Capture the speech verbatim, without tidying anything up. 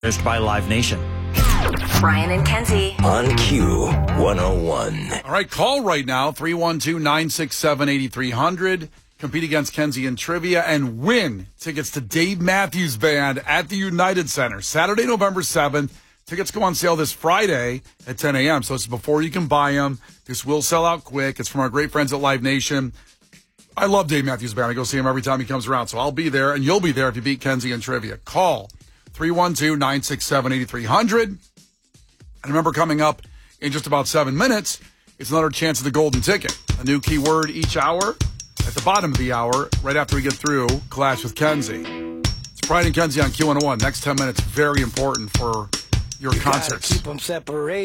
Finished by Live Nation. Brian and Kenzie. On Q one oh one. All right, call right now, three one two, nine six seven, eight three zero zero. Compete against Kenzie in trivia and win tickets to Dave Matthews Band at the United Center. Saturday, November seventh. Tickets go on sale this Friday at ten a.m., so it's before you can buy them. This will sell out quick. It's from our great friends at Live Nation. I love Dave Matthews Band. I go see him every time he comes around, so I'll be there, and you'll be there if you beat Kenzie in trivia. Call three one two, nine six seven, eight three zero zero. And remember, coming up in just about seven minutes, it's another chance at the golden ticket. A new keyword each hour. At the bottom of the hour, right after we get through Clash with Kenzie. It's Brian and Kenzie on Q one oh one. Next ten minutes, very important for your You concerts. keep them separated.